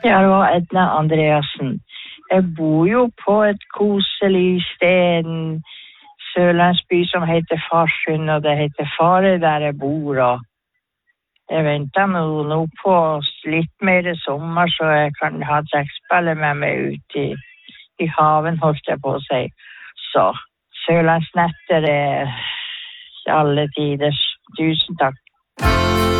Ja, det var Edna Andreassen. Jeg bor jo på et koselig sted, en sørlandsby som heter Farsund, og det heter Farøy der jeg bor, og jeg venter nå på litt mer sommer, så jeg kan ha trekkspillet med meg ut i haven, holdt jeg på å si. Så Sørlandsnetter er alle tiders. Tusen takk.